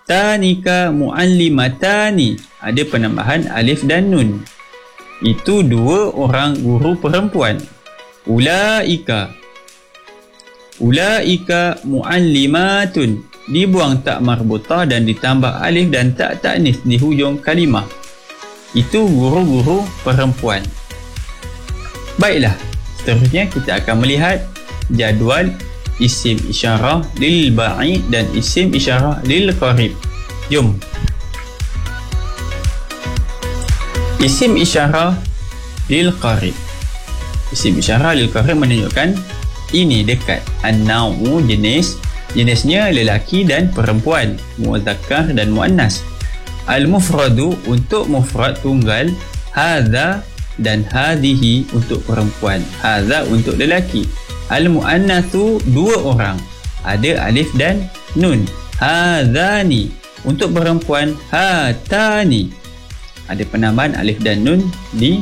tanika muallimatani, ada penambahan alif dan nun. Itu 2 orang guru perempuan. Ulaika muallimatun, dibuang tak marbutah dan ditambah alif dan tak ta'nis di hujung kalimah. Itu guru-guru perempuan. Baiklah, seterusnya kita akan melihat jadual isim isyarah lil ba'id dan isim isyarah lil qarib. Jom. Isim isyarah lil qarib. Isim isyarah lil qarib menunjukkan ini dekat. An-naw'u jenisnya lelaki dan perempuan, muzakkar dan muannas. Al-mufradu untuk mufrad tunggal, hadza dan hadhihi untuk perempuan, hadza untuk lelaki. Al-muannatsu 2 orang, ada alif dan nun. Hadzani untuk perempuan, hatani, ada penambahan alif dan nun di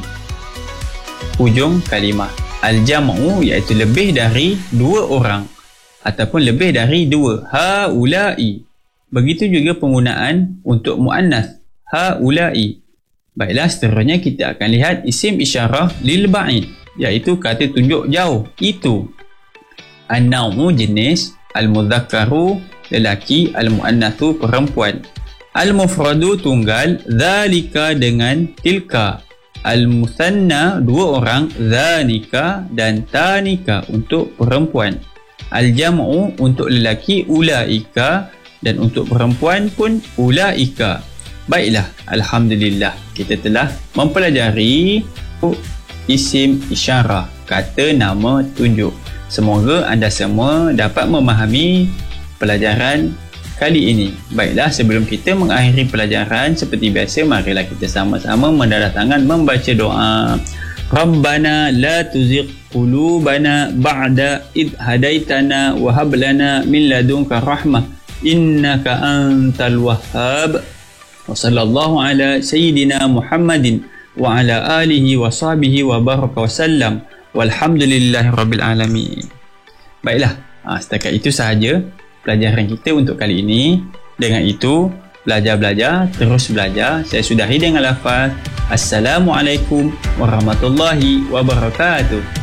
hujung kalimah. Al-jam'u iaitu lebih dari 2 orang ataupun lebih dari 2. Haula'i. Begitu juga penggunaan untuk muannas, haula'i. Baiklah, seterusnya kita akan lihat isim isyarah lil ba'id, iaitu kata tunjuk jauh. Itu an-naw'u jenis, al-mudzakkaru lelaki, al-muannatsu perempuan. Al-mufradu tunggal, dzalika dengan tilka. Al-musanna 2 orang, dzanika dan tanika untuk perempuan. Al-jam'u untuk lelaki, ulaika, dan untuk perempuan pun ulaika. Baiklah, alhamdulillah kita telah mempelajari isim isyarah, kata nama tunjuk. Semoga anda semua dapat memahami pelajaran kali ini. Baiklah, sebelum kita mengakhiri pelajaran, seperti biasa, marilah kita sama-sama mendarah tangan membaca doa. Rabbana la tuzigh qulubana ba'da id hadaitana wa hab lana min ladunka rahmah innaka antal wahhab. Wa sallallahu ala sayyidina Muhammadin wa ala alihi wa sahbihi wa baraka wa sallam walhamdulillahi rabbil alamin. Baiklah, setakat itu sahaja pelajaran kita untuk kali ini. Dengan itu, belajar, terus belajar. Saya sudahi dengan lafaz Assalamualaikum warahmatullahi wabarakatuh.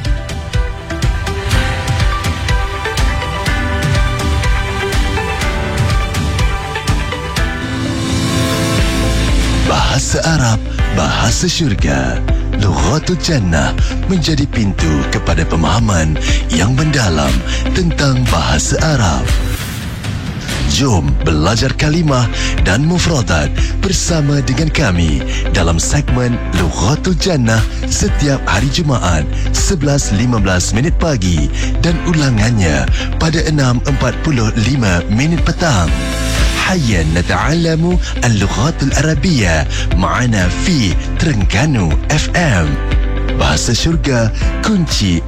Bahasa Arab, bahasa syurga. Lughatul Jannah menjadi pintu kepada pemahaman yang mendalam tentang bahasa Arab. Jom belajar kalimah dan mufradat bersama dengan kami dalam segmen Lughatul Jannah setiap hari Jumaat 11.15 pagi dan ulangannya pada 6.45 petang. حيا نتعلم اللغات العربية معنا في Terengganu FM. Bahasa syurga, kunci